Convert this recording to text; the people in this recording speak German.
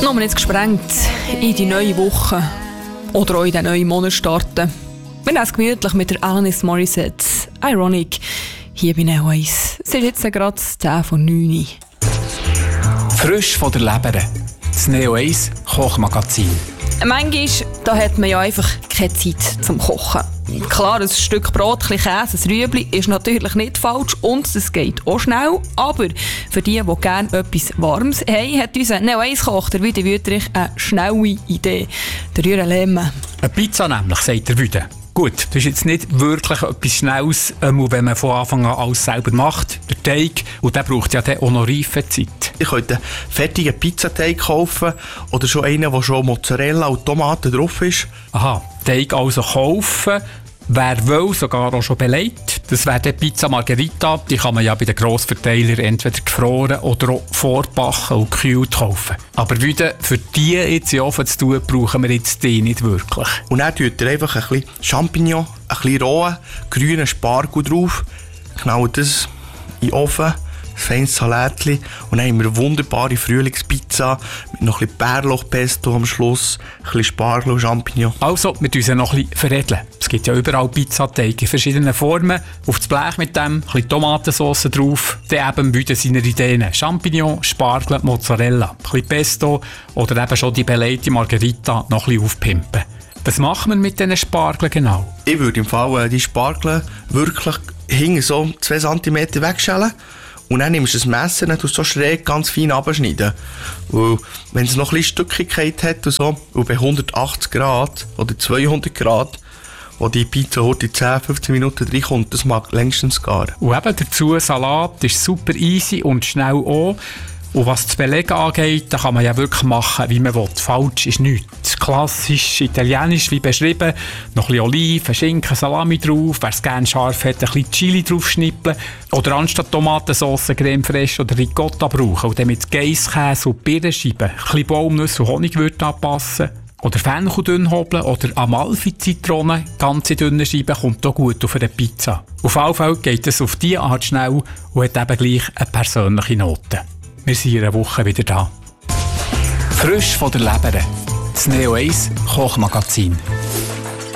Noch nicht gesprengt in die neue Woche oder auch in den neuen Monat starten. Wir nehmen es gemütlich mit der Alanis Morissette. Ironic. Hier bei Neo 1. Es ist jetzt gerade 10 vor 9. Frisch von der Leber. Das Neo 1 Kochmagazin. Manchmal da hat man ja einfach keine Zeit zum Kochen. Klar, ein Stück Brot, ein Käse, ein Rüebli ist natürlich nicht falsch und es geht auch schnell. Aber für die gerne etwas Warmes haben, hat unser Neo 1 Koch, der Wüde Wüterich, eine schnelle Idee. Der Jürgen Lehmann. Eine Pizza nämlich, sagt der Wüde. Gut, das ist jetzt nicht wirklich etwas Schnelles, wenn man von Anfang an alles selber macht. Der Teig, und der braucht ja dann auch noch Reifezeit. Ich könnte einen fertigen Pizzateig kaufen oder schon einen, wo schon Mozzarella und Tomaten drauf ist. Aha, Teig also kaufen. Wer will, sogar auch schon belegt. Das wäre die Pizza Margherita. Die kann man ja bei den Grossverteilern entweder gefroren oder auch vorbacken und gekühlt kaufen. Aber wieder für die jetzt in den Ofen zu tun, brauchen wir jetzt die nicht wirklich. Und dann tut ihr einfach ein bisschen Champignon, ein bisschen rohen, grünen Spargel drauf. Knallt das in den Ofen. Ein feines Salätchen und dann haben wir eine wunderbare Frühlingspizza mit noch ein bisschen Bärlauchpesto am Schluss, ein bisschen Spargel und Champignon. Also, wir müssen noch ein bisschen veredeln. Es gibt ja überall Pizzateige in verschiedenen Formen. Auf das Blech mit dem, ein bisschen Tomatensauce drauf, dann eben wieder seine Ideen. Champignon, Spargel, Mozzarella, ein bisschen Pesto oder eben schon die belegte Margherita noch ein bisschen aufpimpen. Was machen wir mit diesen Spargeln genau? Ich würde im Fall die Spargel wirklich hinten so 2 cm wegschälen. Und dann nimmst du das Messer und tust so schräg ganz fein abschneiden. Und wenn es noch ein bisschen Stückigkeit hat und so, und bei 180 Grad oder 200 Grad, wo die Pizza heute in 10-15 Minuten reinkommt, das mag längstens gar. Und eben dazu Salat ist super easy und schnell auch. Und was das Belegen angeht, da kann man ja wirklich machen, wie man will. Falsch ist nichts. Klassisch italienisch, wie beschrieben. Noch ein bisschen Oliven, Schinken, Salami drauf. Wer es gerne scharf hat, ein bisschen Chili drauf schnippeln. Oder anstatt Tomatensauce Creme fraiche oder Ricotta brauchen. Und dann mit Geisskäse und Birnenscheiben, ein bisschen Baumnüsse und Honig anpassen. Oder Fenchel dünn hobeln oder Amalfi-Zitronen, ganze dünne Scheiben, kommt auch gut auf eine Pizza. Auf jeden Fall geht es auf diese Art schnell und hat eben gleich eine persönliche Note. Wir sind in einer Woche wieder da. Frisch von der Leber. Das Neo 1 Kochmagazin.